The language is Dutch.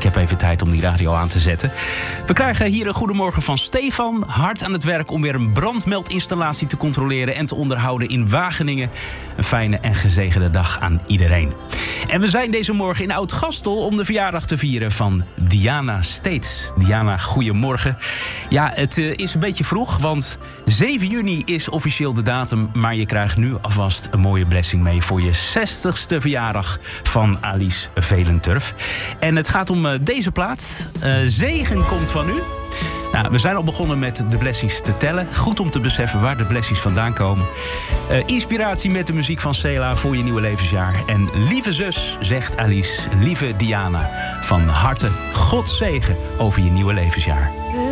heb even tijd om die radio aan te zetten. We krijgen hier een goedemorgen van Stefan. Hard aan het werk om weer een brandmeldinstallatie te controleren en te onderhouden in Wageningen. Een fijne en gezegende dag aan iedereen. En we zijn deze morgen in Oud-Gastel om de verjaardag te vieren van Diana Steets. Diana, goedemorgen. Ja, het is een beetje vroeg, want 7 juni is officieel de datum. Maar je krijgt nu alvast een mooie blessing mee voor je 60ste verjaardag van Alice Velenturf. En het gaat om deze plaat. Zegen komt van u. Nou, we zijn al begonnen met de blessings te tellen. Goed om te beseffen waar de blessings vandaan komen. Inspiratie met de muziek van Sela voor je nieuwe levensjaar. En lieve zus, zegt Alice, lieve Diana, van harte God zegen over je nieuwe levensjaar.